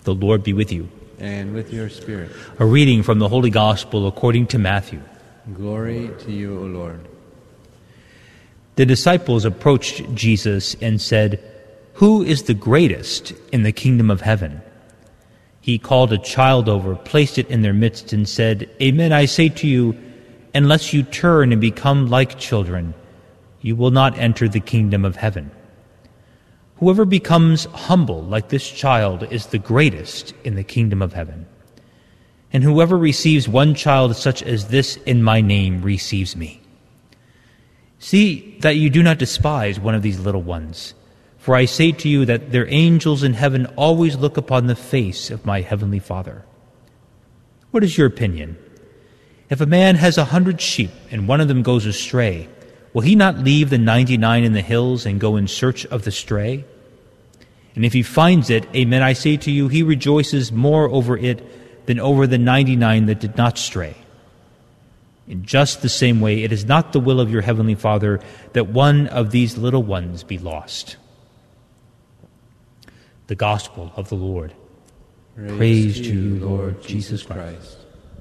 The Lord be with you. And with your spirit. A reading from the Holy Gospel according to Matthew. Glory to you, O Lord. The disciples approached Jesus and said, "Who is the greatest in the kingdom of heaven?" He called a child over, placed it in their midst, and said, "Amen, I say to you, unless you turn and become like children, you will not enter the kingdom of heaven. Whoever becomes humble like this child is the greatest in the kingdom of heaven. And whoever receives one child such as this in my name receives me. See that you do not despise one of these little ones, for I say to you that their angels in heaven always look upon the face of my heavenly Father. What is your opinion? If a man has 100 sheep and one of them goes astray, will he not leave the 99 in the hills and go in search of the stray? And if he finds it, amen, I say to you, he rejoices more over it than over the 99 that did not stray. In just the same way, it is not the will of your heavenly Father that one of these little ones be lost." The Gospel of the Lord. Praise to you, Lord Jesus Christ.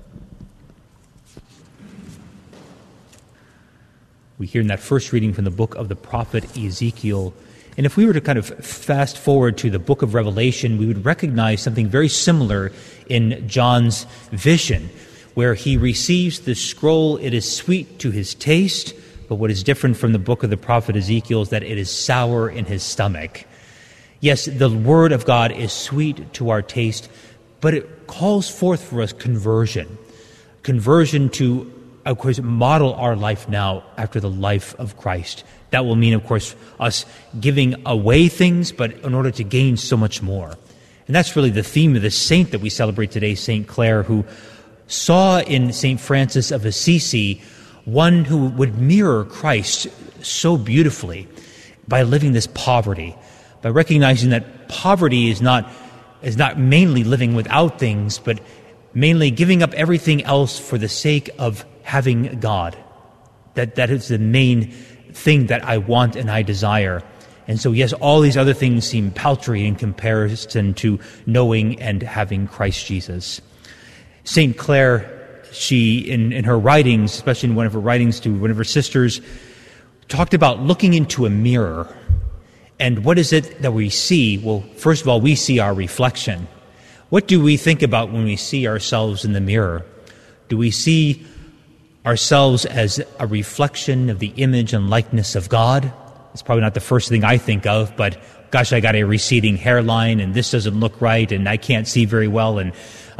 We hear in that first reading from the book of the prophet Ezekiel. And if we were to kind of fast forward to the book of Revelation, we would recognize something very similar in John's vision, where he receives the scroll. It is sweet to his taste, but what is different from the book of the prophet Ezekiel is that it is sour in his stomach. Yes, the word of God is sweet to our taste, but it calls forth for us conversion. Conversion to, of course, model our life now after the life of Christ. That will mean, of course, us giving away things, but in order to gain so much more. And that's really the theme of the saint that we celebrate today, St. Clare, who saw in St. Francis of Assisi one who would mirror Christ so beautifully by living this poverty, by recognizing that poverty is not mainly living without things, but mainly giving up everything else for the sake of having God. That is the main thing that I want and I desire. And so, yes, all these other things seem paltry in comparison to knowing and having Christ Jesus. St. Clare, she, in her writings, especially in one of her writings to one of her sisters, talked about looking into a mirror. And what is it that we see? Well, first of all, we see our reflection. What do we think about when we see ourselves in the mirror? Do we see ourselves as a reflection of the image and likeness of God? It's probably not the first thing I think of, but gosh, I got a receding hairline, and this doesn't look right, and I can't see very well, and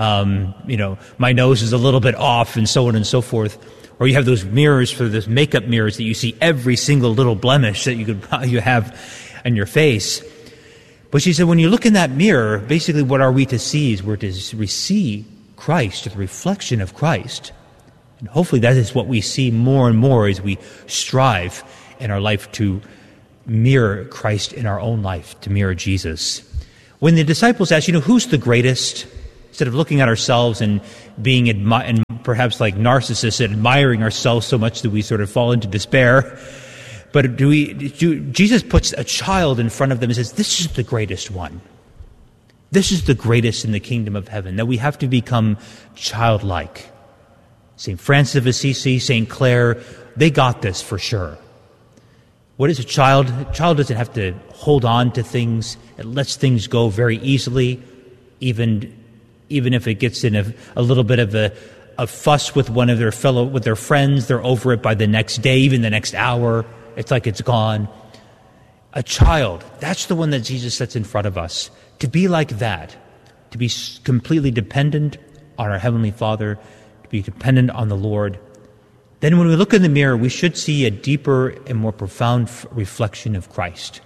my nose is a little bit off, and so on and so forth. Or you have those mirrors for those makeup mirrors that you see every single little blemish that you have in your face. But she said, when you look in that mirror, basically what are we to see is we're to see Christ, the reflection of Christ. And hopefully that is what we see more and more as we strive in our life to mirror Christ in our own life, to mirror Jesus. When the disciples asked, who's the greatest? Instead of looking at ourselves and being and perhaps like narcissists, admiring ourselves so much that we sort of fall into despair, but Jesus puts a child in front of them and says, this is the greatest one. This is the greatest in the kingdom of heaven, that we have to become childlike. St. Francis of Assisi, St. Clare, they got this for sure. What is a child? A child doesn't have to hold on to things. It lets things go very easily, even if it gets in a little bit of a fuss with with their friends. They're over it by the next day, even the next hour. It's like it's gone. A child, that's the one that Jesus sets in front of us. To be like that, to be completely dependent on our Heavenly Father, to be dependent on the Lord. Then when we look in the mirror, we should see a deeper and more profound reflection of Christ.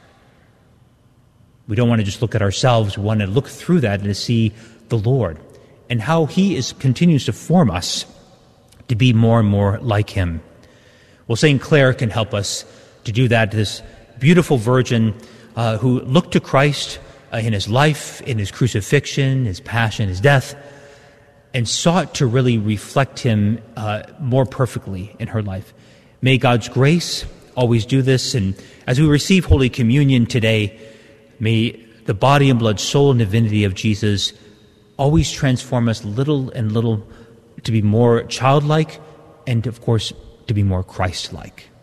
We don't want to just look at ourselves. We want to look through that and to see the Lord and how He continues to form us to be more and more like Him. Well, St. Clare can help us to do that. This beautiful virgin who looked to Christ in His life, in His crucifixion, His passion, His death, and sought to really reflect Him more perfectly in her life. May God's grace always do this. And as we receive Holy Communion today, may the body and blood, soul, and divinity of Jesus always transform us little and little to be more childlike and, of course, to be more Christ-like.